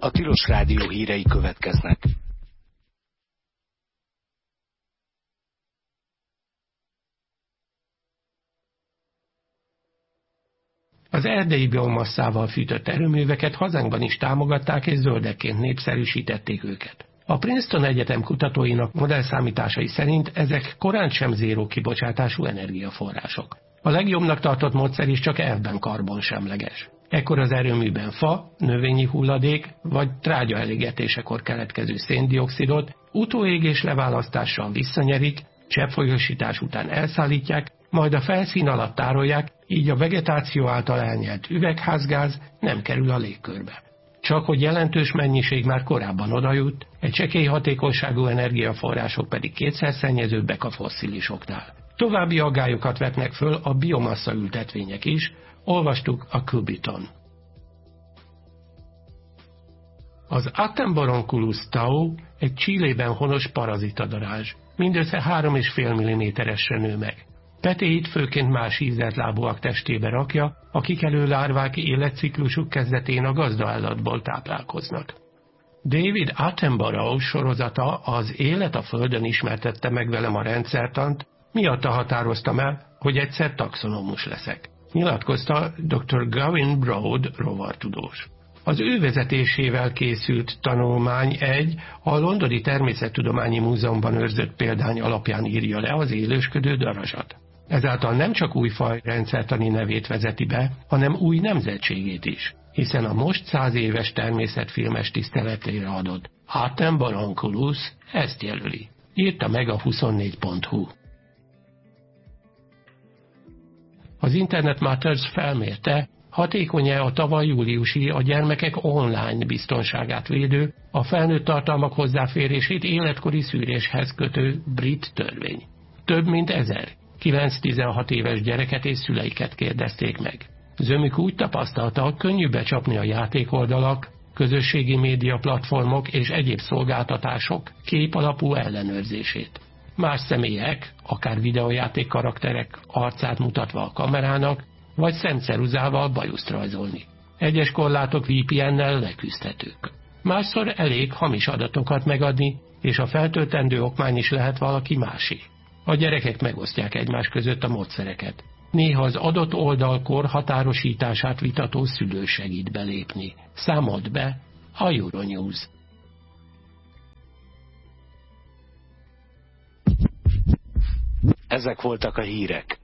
A Tilos Rádió hírei következnek. Az erdélyi biomasszával fűtött erőműveket hazánkban is támogatták és zöldekként népszerűsítették őket. A Princeton Egyetem kutatóinak modellszámításai szerint ezek korán sem zéró kibocsátású energiaforrások. A legjobbnak tartott módszer is csak elvben karbonsemleges. Ekkor az erőműben fa, növényi hulladék vagy trágya elégetésekor keletkező széndioxidot utóégés leválasztással visszanyerik, cseppfolyósítás után elszállítják, majd a felszín alatt tárolják, így a vegetáció által elnyelt üvegházgáz nem kerül a légkörbe. Csak hogy jelentős mennyiség már korábban odajut, egy csekély hatékonyságú energiaforrások pedig kétszer szennyezőbbek a fosszilisoknál. További aggályokat vetnek föl a biomassa ültetvények is, olvastuk a Cubiton. Az Attenboronculus tau egy Chilében honos parazitadarázs, mindössze 3,5 mm-esre nő meg. Petéit főként más ízeltlábúak testébe rakja, a kikelő lárvák életciklusuk kezdetén a gazdaállatból táplálkoznak. David Attenborough sorozata Az élet a Földön ismertette meg velem a rendszertant, miatta határoztam el, hogy egyszer taxonomus leszek, nyilatkozta dr. Gavin Broad rovartudós. Az ő vezetésével készült tanulmány a Londoni Természettudományi Múzeumban őrzött példány alapján írja le az élősködő darazsat. Ezáltal nem csak új faj rendszertani nevét vezeti be, hanem új nemzetségét is, hiszen a most 100 éves természetfilmes tiszteletére adott Attenboronculus ezt jelöli. Írta meg a 24.hu. Az Internet Matters felmérte, hatékony-e a tavaly júliusi a gyermekek online biztonságát védő, a felnőtt tartalmak hozzáférését életkori szűréshez kötő brit törvény. Több mint 1000 9-16 éves gyereket és szüleiket kérdezték meg. Zömük úgy tapasztalta, könnyű becsapni a játékoldalak, közösségi média platformok és egyéb szolgáltatások képalapú ellenőrzését. Más személyek, akár videójáték karakterek arcát mutatva a kamerának, vagy szemceruzával bajuszt rajzolni. Egyes korlátok VPN-nel leküzdhetők. Másszor elég hamis adatokat megadni, és a feltöltendő okmány is lehet valaki másé. A gyerekek megosztják egymás között a módszereket. Néha az adott oldal korhatárosítását vitató szülő segít belépni. Számolt be a Euronews. Ezek voltak a hírek.